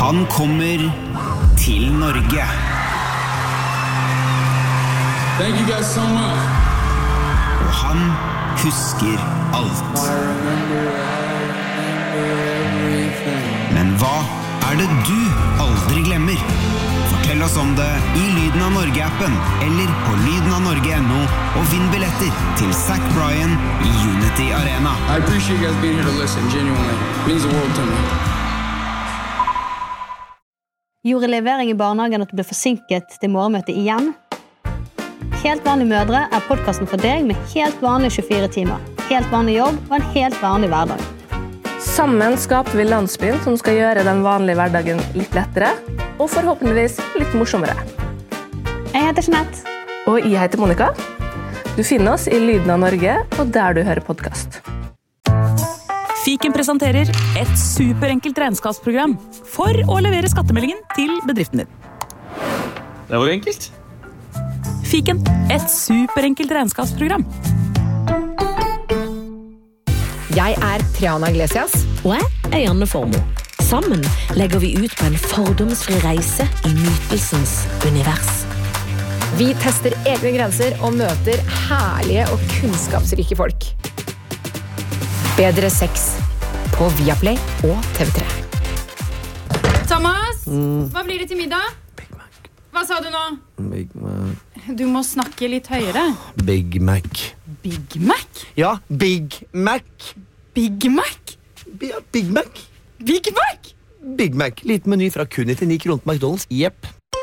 Han kommer til Norge. Thank you guys so much. Og han husker alt. Men hva det du aldri glemmer? Fortell oss om det i Lyden av Norge-appen eller på lydenavnorge.no og vinn billetter til Zac Bryan i Unity Arena. I appreciate you guys being here to listen, genuinely. It means the world to me. Gjorde levering i barnehagen at du ble forsinket til morgenmøtet igjen? Helt vanlige mødre podcasten for deg med helt vanlige 24 timer, helt vanlig jobb og en helt vanlig hverdag. Sammen skaper vi landsbyen som skal gjøre den vanlige hverdagen litt lettere, og forhåpentligvis litt morsommere. Jeg heter Jeanette. Og jeg heter Monica. Du finner oss i Lyden av Norge, og der du hører podcast. Fiken presenterer et superenkelt regnskapsprogram for å levere skattemeldingen til bedriften din. Det var enkelt. Fiken, et superenkelt regnskapsprogram. Jeg Triana Iglesias. Og jeg Janne Formoe. Sammen legger vi ut på en fordomsfri reise i nytelsens univers. Vi tester egne grenser og møter herlige og kunnskapsrike folk. Bedre sex på Viaplay og TV3. Thomas, hva blir det til middag? Big Mac. Hva sa du nå? Big Mac. Du må snakke litt høyere. Big Mac. Big Mac? Ja, Big Mac. Big Mac? Ja, Big Mac. Big Mac? Big Mac. Liten meny fra kun 99 kroner på McDonald's. Jepp.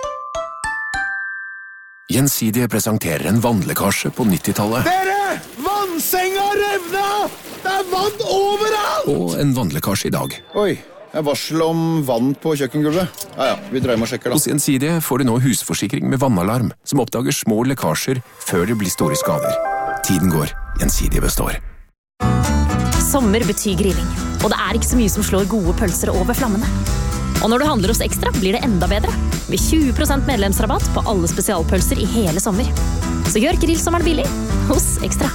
Gjensidige presenterer en vannlekkasje på 90-tallet. Dere! Vannsenga revna! Det vann overalt! Og en vannlekkasje i dag. Oi, varsel om vann på kjøkkengulvet. Ja, vi drar med og sjekker da. Hos Gjensidige får du nå husforsikring med vannalarm, som oppdager små lekkasjer før det blir store skader. Tiden går. Gjensidige består. Sommer betyr grilling, og det ikke så mye som slår gode pølser over flammene. Og når du handler hos Ekstra, blir det enda bedre. Med 20% medlemsrabatt på alle spesialpølser i hele sommer. Så gjør grillsommeren billig hos Ekstra.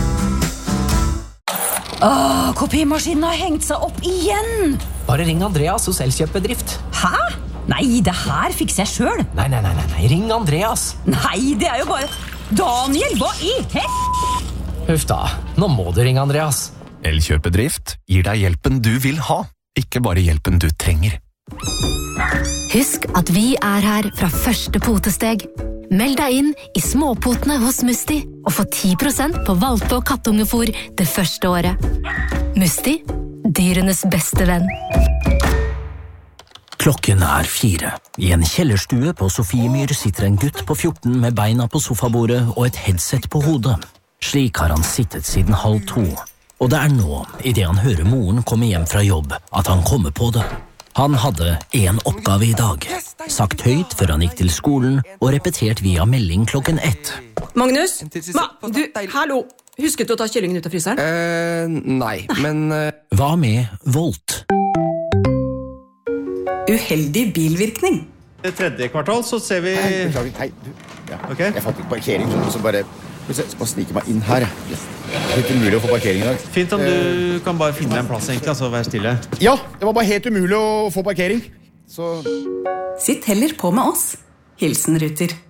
Kopimaskinen har hengt seg opp igjen! Bare ring Andreas hos Elkjøp-bedrift. Hæ? Nei, det her fikser jeg selv. Nei, ring Andreas. Nei, det jo bare... Daniel, hva i Huff da, nå må du ringe Andreas. Elkjøp-bedrift gir deg hjelpen du vil ha, ikke bare hjelpen du trenger. Husk at vi her fra første potesteg. Meld deg inn i småpotene hos Musti og få 10% på valpe- og kattungefôr det første året. Musti, dyrenes beste venn. Klokken 4. I en kjellerstue på Sofiemyr sitter en gutt på 14 med beina på sofabordet og et headset på hodet. Slik har han sittet siden 1:30. Og det nå, i det han hører moren komme hjem fra jobb, at han kommer på det. Han hadde en oppgave i dag, sagt høyt før han gikk til skolen, og repetert via melding klokken 1. Magnus? Du, hallo! Husket du å ta kyllingen ut av fryseren? Nei, men... Hva med Volt? Uheldig bilvirkning. I tredje kvartal så ser vi... Nei, du... Ja. Okay. Jeg fant ikke parkering, så bare... Jeg skal snike meg inn her. Det helt umulig å få parkering i dag. Fint om du kan bare finne en plass egentlig, altså være stille. Ja, det var bare helt umulig å få parkering. Så... Sitt heller på med oss. Hilsen Ruter.